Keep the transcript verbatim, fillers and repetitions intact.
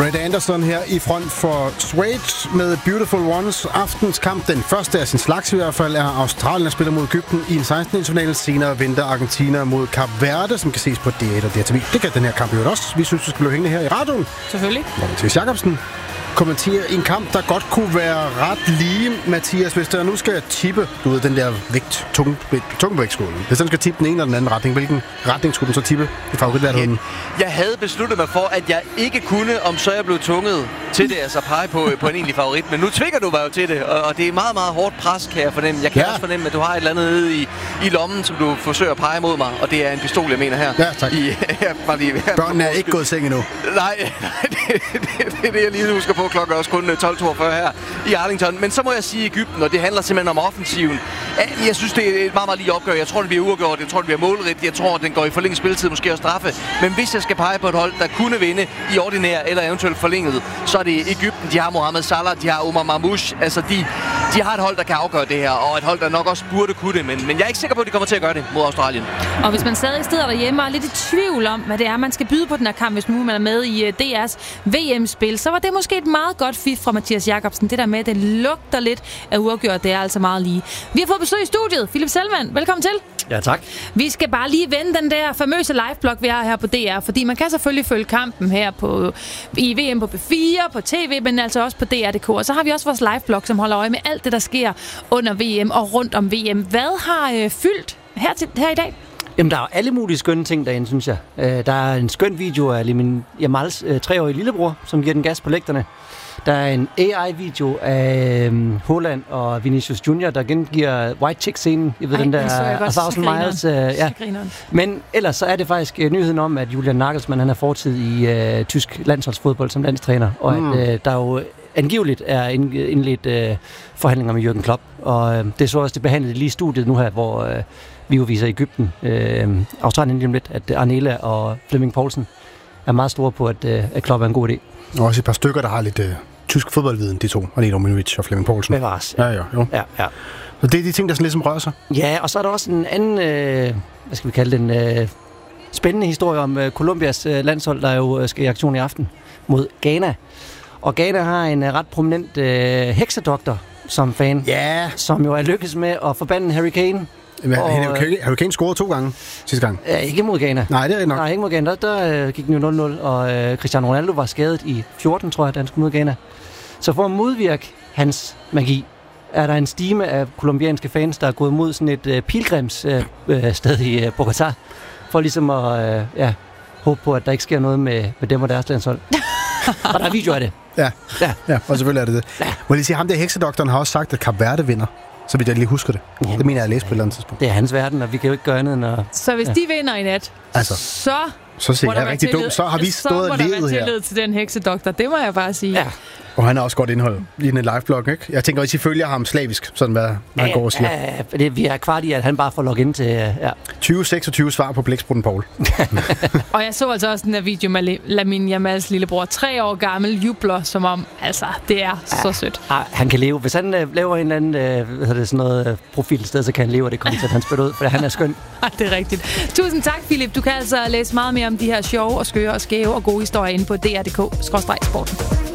Brett Anderson her i front for Schweiz med Beautiful Ones. Aftens kamp, den første af sin slags i hvert fald, er Australien, der spiller mod Egypten i en seksten-finale. Senere venter Argentina mod Kap Verde, som kan ses på D et og D T V. Det kan den her kamp jo også. Vi synes, du skal blive hængende her i radioen. Selvfølgelig. Mathias Jacobsen kommenterer en kamp, der godt kunne være ret lige, Mathias, hvis der nu skal tippe, du ved, den der vægt, tung, tungvægtskålen. Hvis den skal tippe den ene eller den anden retning, hvilken retning skulle den så tippe i favoritværdigheden? Jeg havde besluttet mig for, at jeg ikke kunne, om så jeg blev tvunget til det, altså pege på, på en egentlig favorit. Men nu tvinger du mig jo til det, og, og det er meget, meget hårdt pres, kan jeg fornemme. Jeg kan ja. også fornemme, at du har et eller andet nede i, i lommen, som du forsøger at pege mod mig, og det er en pistol, jeg mener her. Ja, tak. I, ja, bare lige, Børnene er ikke gået i seng endnu. Nej, nej det, det, det, det er det, jeg lige husker på. Klokken er også kun tolv toogfyrre her i Arlington. Men så må jeg sige Egypten, og det handler simpelthen om offensiven. Jeg synes, det er et meget, meget lige opgør. Jeg tror, det bliver uafgjort. Jeg tror, det bliver målrigt. Jeg tror, den går i forlænget spilletid, måske også straffe. Men hvis jeg skal pege på et hold, der kunne vinde i ordinær eller eventuelt forlænget, så er det Egypten. De har Mohamed Salah, de har Omar Mamouche. Altså, de, de har et hold, der kan afgøre det her, og et hold, der nok også burde kunne det. Men, men jeg er ikke sikker på, at de kommer til at gøre det mod Australien. Og hvis man stadig sidder derhjemme og er lidt i tvivl om, hvad det er, man skal byde på den her kamp, hvis nu man er med i D R's V M-spil, så var det måske et meget godt fif fra Mathias Jacobsen. Det der med, at det lugter lidt af uafgjort, det er altså meget lige. Vi har fået besøg i studiet. Philip Selman, velkommen til. Ja, tak. Vi skal bare lige vende den der famøse live-blog, vi har her på D R, fordi man kan selvfølgelig følge kampen her på, i V M på B fire, på T V, men altså også på D R punktum d k. Og så har vi også vores live-blog, som holder øje med alt det, der sker under V M og rundt om V M. Hvad har øh, fyldt her, til, her i dag? Jamen, der er alle mulige skønne ting derinde, synes jeg. Øh, der er en skøn video af min Jamals øh, treårige lillebror, som giver den gas på lægterne. Der er en A I-video af um, Haaland og Vinicius Junior, der gengiver White Chick-scenen. Jeg ved, Ej, den der A Thousand Miles. Uh, ja. Men ellers så er det faktisk uh, nyheden om, at Julian Nagelsmann han har fortid i uh, tysk landsholdsfodbold som landstræner, og mm. at uh, der jo angiveligt er indledt uh, forhandlinger med Jürgen Klopp. Og uh, det er så også det behandlet lige i studiet nu her, hvor uh, vi jo viser Egypten, uh, Australien lige om lidt, at Arnela og Flemming Poulsen er meget store på, at, uh, at Klopp er en god idé. Og også et par stykker, der har lidt uh, tysk fodboldviden, de to. Arnela Ominovic og Flemming Poulsen. Bevares. Ja, ja, jo. Ja, ja. Så det er de ting, der sådan ligesom rører sig. Ja, og så er der også en anden, øh, hvad skal vi kalde den, øh, spændende historie om øh, Colombias øh, landshold, der jo øh, skal i aktion i aften mod Ghana. Og Ghana har en øh, ret prominent øh, heksedoktor som fan, ja. som jo er lykkes med at forbanде Harry Kane. Men Harry Kane scorede to gange sidste gang. Ja, ikke mod Ghana. Nej, det er nok. Nej, ikke mod Ghana. Der, der øh, gik den jo nul nul, og øh, Cristiano Ronaldo var skadet i fjorten, tror jeg, da han skulle mod Ghana. Så for at modvirke hans magi, er der en stime af kolumbianske fans, der er gået mod sådan et øh, pilgrimssted øh, sted i øh, Bogotá, for ligesom at øh, ja, håbe på, at der ikke sker noget med, med dem og deres landshold. Og der er video af det. Ja, ja. ja og selvfølgelig er det det. Ja. Må jeg lige sige, ham der heksedoktoren har også sagt, at Kap Verde vinder. Så vidt jeg lige husker det. Ja. Det mener jeg, at læse på et eller andet tidspunkt. Det er hans verden, og vi kan jo ikke gøre andet end at... Så hvis ja. de vinder i nat, altså, så... Så siger jeg rigtig dumt. Så har vi stået og levet her. Så må der være tillid til den heksedoktor. Det må jeg bare sige. Ja. Og han har også godt indhold i en live-blog, ikke? Jeg tænker også, I følger ham slavisk, sådan hvad han ja, går og siger. Ja, det, vi er kvart i, at han bare får logget ind til... Ja. tyve seksogtyve svar på Blæksprutten Paul. Og jeg så altså også den der video med Lamine Jamals lillebror, tre år gammel, jubler, som om, altså, det er ja. så sødt. Ja, han kan leve. Hvis han øh, laver en eller anden, øh, hvad hedder det, sådan noget øh, profilsted, så kan han leve, og det kommer til, at han spiller ud, for han er skøn. Det er rigtigt. Tusind tak, Philip. Du kan altså læse meget mere om de her sjove og skøre og skæve og gode historier inde på d r punktum d k skråstreg sporten.